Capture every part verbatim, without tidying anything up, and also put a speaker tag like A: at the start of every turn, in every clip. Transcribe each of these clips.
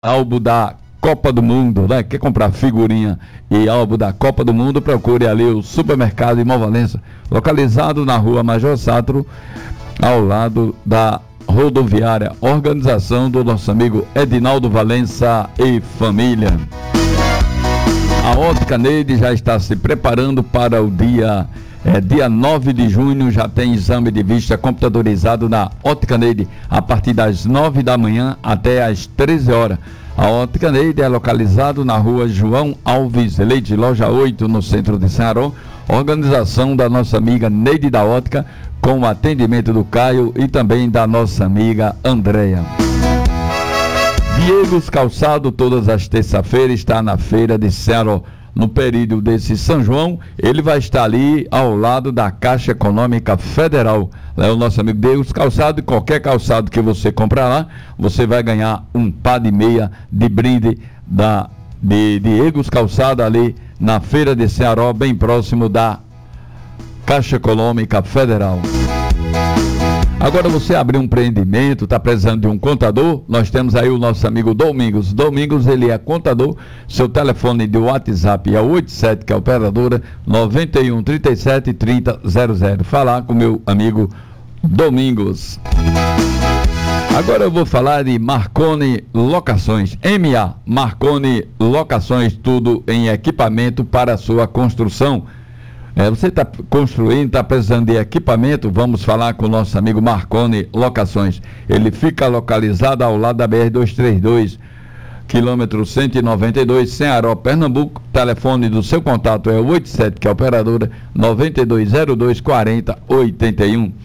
A: álbum da Copa do Mundo, né? Quer comprar figurinha e álbum da Copa do Mundo? Procure ali o Supermercado Irmão Valença, localizado na rua Major Satro, ao lado da rodoviária. Organização do nosso amigo Edinaldo Valença e família. A Ótica Neide já está se preparando para o dia É, dia nove de junho, já tem exame de vista computadorizado na Ótica Neide, a partir das nove da manhã até às treze horas. A Ótica Neide é localizado na rua João Alves Leite, loja oito, no centro de Ceará. Organização da nossa amiga Neide da Ótica, com o atendimento do Caio e também da nossa amiga Andréia. Diegos Calçado, todas as terças-feiras, está na feira de Ceará. No período desse São João, ele vai estar ali ao lado da Caixa Econômica Federal. É o nosso amigo Deus Calçado, e qualquer calçado que você comprar lá, você vai ganhar um par de meia de brinde da, de Diegos Calçado, ali na Feira de Ceará, bem próximo da Caixa Econômica Federal. Agora você abrir um empreendimento, está precisando de um contador, nós temos aí o nosso amigo Domingos. Domingos, ele é contador, seu telefone de WhatsApp é o oitenta e sete, que é a operadora, noventa e um, trinta e sete, trinta, zero zero. Falar com meu amigo Domingos. Agora eu vou falar de Marconi Locações, M A, Marconi Locações, tudo em equipamento para a sua construção. É, você está construindo, está precisando de equipamento, vamos falar com o nosso amigo Marconi Locações. Ele fica localizado ao lado da B R duzentos e trinta e dois, quilômetro cento e noventa e dois, Ceará, Pernambuco. O telefone do seu contato é o oitenta e sete, que é a operadora, noventa e dois zero dois, quarenta, oitenta e um.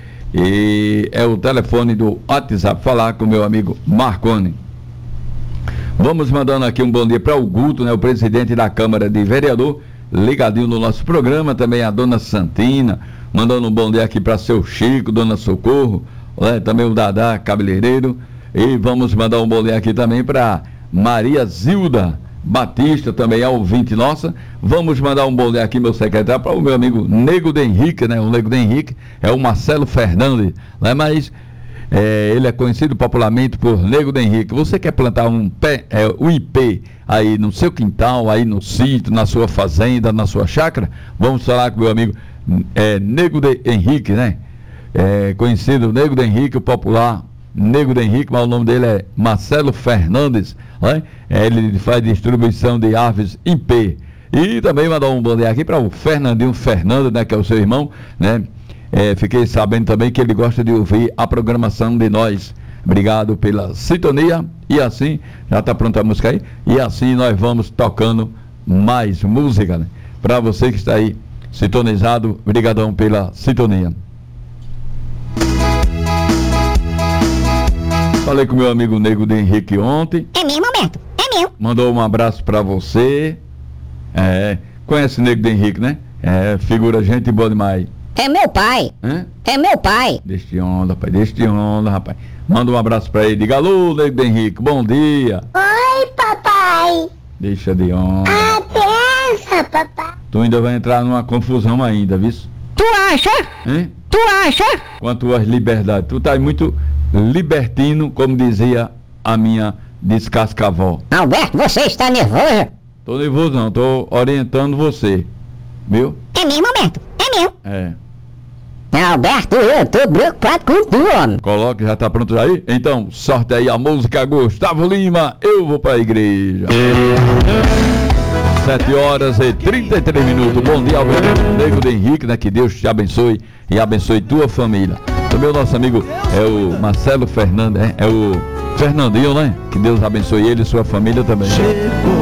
A: E é o telefone do WhatsApp, falar com o meu amigo Marconi. Vamos mandando aqui um bom dia para o Guto, né, o presidente da Câmara de Vereador, ligadinho no nosso programa, também a dona Santina, mandando um bom dia aqui para seu Chico, dona Socorro, né, também o Dadá, cabeleireiro, e vamos mandar um bom dia aqui também para Maria Zilda Batista, também é ouvinte nossa. Vamos mandar um bom dia aqui, meu secretário, para o meu amigo Nego de Henrique, né, o Nego de Henrique é o Marcelo Fernandes, né, mas É, ele é conhecido popularmente por Nego de Henrique. Você quer plantar um pé, é, um ipê aí no seu quintal, aí no sítio, na sua fazenda, na sua chácara? Vamos falar com o meu amigo é, Nego de Henrique, né? É, conhecido Nego de Henrique, o popular Nego de Henrique, mas o nome dele é Marcelo Fernandes, né? É, ele faz distribuição de árvores ipê. E também mandar um bom dia aqui para o Fernandinho Fernandes, né? Que é o seu irmão, né? É, fiquei sabendo também que ele gosta de ouvir a programação de nós. Obrigado pela sintonia. E assim, já está pronta a música aí. E assim nós vamos tocando mais música, né? Para você que está aí sintonizado, brigadão pela sintonia. Falei com meu amigo Nego de Henrique ontem.
B: É meu momento, é meu.
A: Mandou um abraço para você. É, conhece o Nego de Henrique, né? É, figura gente boa demais.
B: É meu pai.
A: Hã?
B: É meu pai.
A: Deixa de onda, rapaz. Deixa de onda, rapaz. Manda um abraço pra ele. Diga alô, Nego de Henrique. Bom dia.
B: Oi, papai.
A: Deixa de onda.
B: Abença, papai.
A: Tu ainda vai entrar numa confusão ainda, viu?
B: Tu acha?
A: Hein?
B: Tu acha?
A: Quanto às liberdades. Tu tá muito libertino, como dizia a minha descascavó.
B: Alberto, você está nervoso?
A: Tô nervoso não, tô orientando você. Viu?
B: É meu momento. É meu.
A: É.
B: Alberto, eu tô preocupado com tu, homem.
A: Coloque, já tá pronto aí? Então, sorte aí a música Gustavo Lima, Eu Vou Pra Igreja. sete horas e trinta e três minutos. Bom dia, Alberto Nego de Henrique, né? Que Deus te abençoe e abençoe tua família. Também o nosso amigo é o Marcelo Fernandes, é, é o Fernandinho, né? Que Deus abençoe ele e sua família também.